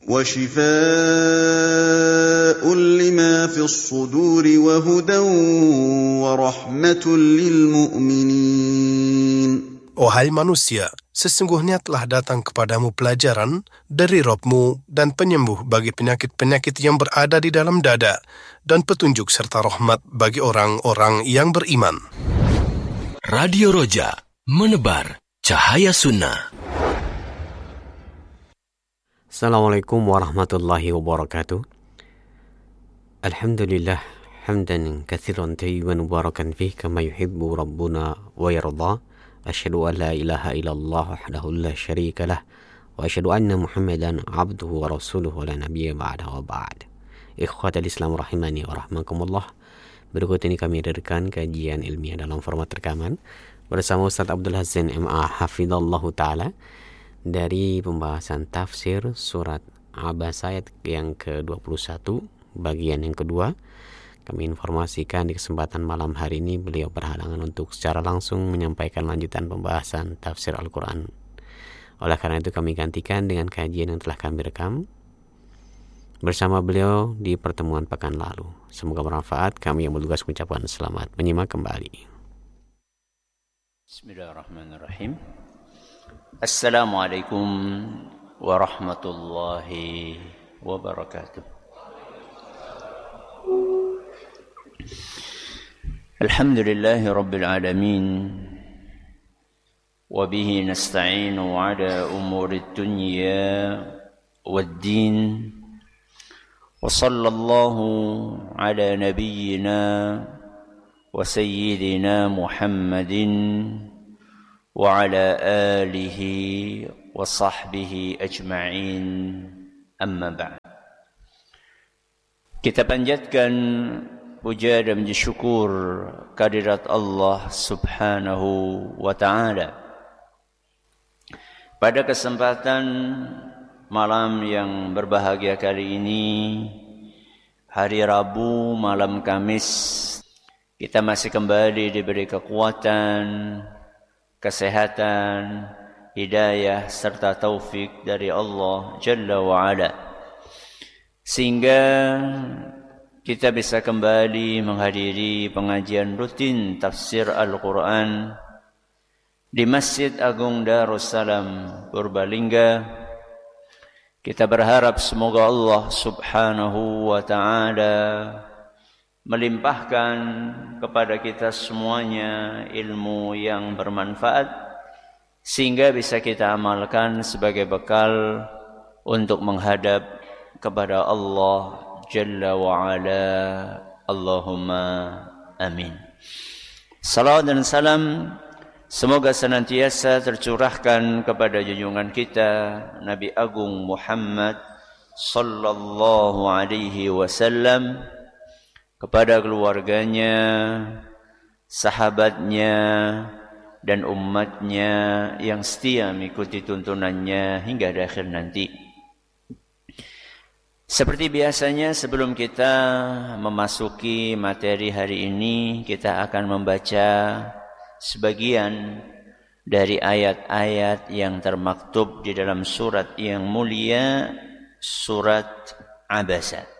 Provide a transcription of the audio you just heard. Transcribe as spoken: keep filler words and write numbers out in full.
وشفاء لما في الصدور وهدى ورحمة للمؤمنين. Wahai manusia, sesungguhnya telah datang kepadamu pelajaran dari Rabb-Mu dan penyembuh bagi penyakit-penyakit yang berada di dalam dada, dan petunjuk serta rahmat bagi orang-orang yang beriman. Radio Roja, menebar cahaya sunnah. Assalamualaikum warahmatullahi wabarakatuh. Alhamdulillah, hamdan katsiran tayyiban mubarakan fih kama yuhibbu rabbuna wa yarda. Asyhadu an la ilaha illallah wahdahu la syarika lah wa asyhadu anna Muhammadan abduhu wa rasuluhu la nabiyya ba'dahu wa ba'd. Ikhwatal Islam rahimani wa rahmakumullah. Berikut ini kami hadirkan kajian ilmiah dalam format rekaman bersama Ustaz Abdul Hazzin M A hafizallahu taala dari pembahasan tafsir surat Abasa ayat yang ke dua puluh satu bagian yang kedua. Kami informasikan di kesempatan malam hari ini beliau berhalangan untuk secara langsung menyampaikan lanjutan pembahasan tafsir Al-Quran. Oleh karena itu kami gantikan dengan kajian yang telah kami rekam bersama beliau di pertemuan pekan lalu. Semoga bermanfaat. Kami yang bertugas mengucapkan selamat menyimak kembali. Bismillahirrahmanirrahim. Assalamualaikum warahmatullahi wabarakatuh. Alhamdulillahi Rabbil Alamin. Wabihi nasta'inu ala umuri dunya waddin. Wa sallallahu ala nabiyyina wa sayyidina Muhammadin wa ala alihi wa sahbihi ajma'in. Amma ba'd. Kita panjatkan puja dan puji syukur kehadirat Allah Subhanahu wa taala. Pada kesempatan malam yang berbahagia kali ini, hari Rabu malam Kamis, kita masih kembali diberi kekuatan, kesehatan, hidayah serta taufik dari Allah Jalla wa Ala, sehingga kita bisa kembali menghadiri pengajian rutin tafsir Al-Quran di Masjid Agung Darussalam Purbalingga. Kita berharap semoga Allah Subhanahu wa ta'ala melimpahkan kepada kita semuanya ilmu yang bermanfaat, sehingga bisa kita amalkan sebagai bekal untuk menghadap kepada Allah Jalla wa ala. Allahumma amin. Salawat dan salam semoga senantiasa tercurahkan kepada junjungan kita Nabi Agung Muhammad sallallahu alaihi wasallam, kepada keluarganya, sahabatnya, dan umatnya yang setia mengikuti tuntunannya hingga di akhir nanti. Seperti biasanya, sebelum kita memasuki materi hari ini, kita akan membaca sebagian dari ayat-ayat yang termaktub di dalam surat yang mulia, surat Abasa.